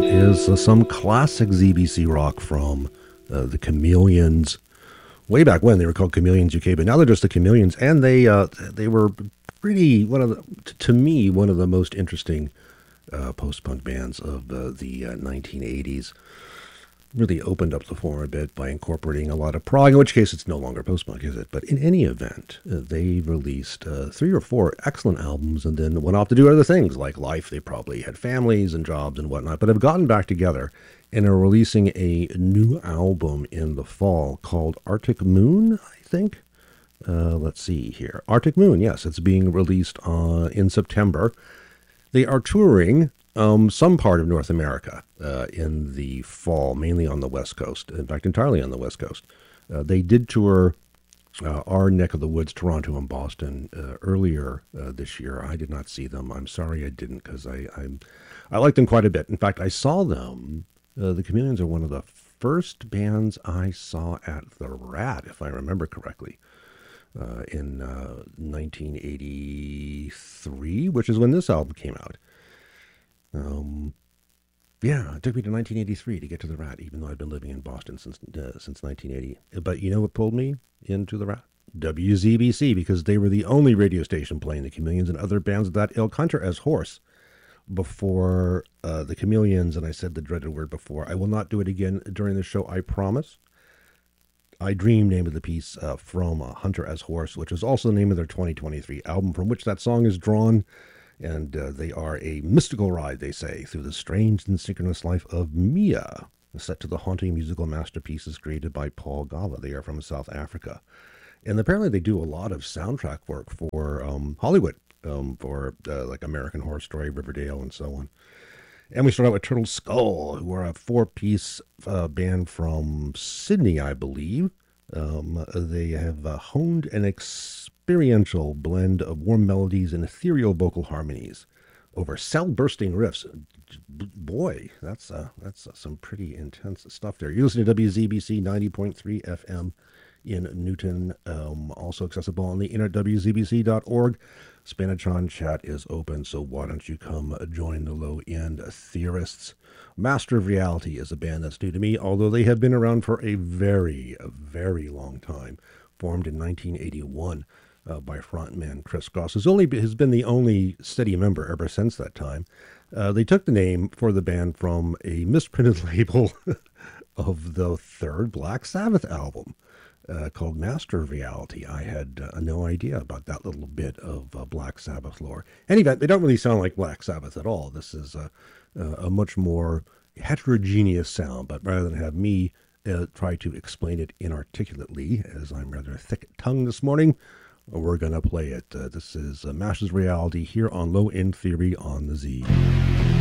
That is some classic ZBC rock from the Chameleons. Way back when they were called Chameleons UK, but now they're just the Chameleons, and they were pretty to me one of the most interesting post-punk bands of the 1980s. Really opened up the form a bit by incorporating a lot of prog, in which case it's no longer post-punk, is it? But in any event, they released 3 or 4 excellent albums and then went off to do other things like life. They probably had families and jobs and whatnot, but have gotten back together and are releasing a new album in the fall called Arctic Moon, I think. Let's see here. Arctic Moon, yes, it's being released in September. They are touring some part of North America in the fall, mainly on the West Coast. In fact, entirely on the West Coast. They did tour our neck of the woods, Toronto and Boston, earlier this year. I did not see them. I'm sorry I didn't, because I liked them quite a bit. In fact, I saw them. The Chameleons are one of the first bands I saw at the Rat, if I remember correctly, in 1983, which is when this album came out. Yeah, it took me to 1983 to get to the Rat, even though I've been living in Boston since 1980. But you know what pulled me into the Rat? WZBC, because they were the only radio station playing the Chameleons and other bands of that ilk. Hunter S. Horse before the Chameleons, and I said the dreaded word before. I will not do it again during the show, I promise. I Dream, name of the piece from Hunter S. Horse, which is also the name of their 2023 album, from which that song is drawn. And they are a mystical ride, they say, through the strange and synchronous life of Mia, set to the haunting musical masterpieces created by Paul Gala. They are from South Africa. And apparently they do a lot of soundtrack work for Hollywood, for like American Horror Story, Riverdale, and so on. And we start out with Turtle Skull, who are a 4-piece band from Sydney, I believe. They have honed an experiential blend of warm melodies and ethereal vocal harmonies over cell-bursting riffs. Boy, that's some pretty intense stuff there. You listen to WZBC 90.3 FM in Newton, also accessible on the internet, wzbc.org. Spanatron chat is open, so why don't you come join the low-end theorists. Master of Reality is a band that's new to me, although they have been around for a very, very long time. Formed in 1981 by frontman Chris Goss, who has been the only steady member ever since that time. They took the name for the band from a misprinted label of the third Black Sabbath album, called Master of Reality. I had no idea about that little bit of Black Sabbath lore. Anyway, they don't really sound like Black Sabbath at all. This is a much more heterogeneous sound, but rather than have me try to explain it inarticulately, as I'm rather thick-tongued this morning, we're going to play it. This is Masters of Reality here on Low End Theory on the Z.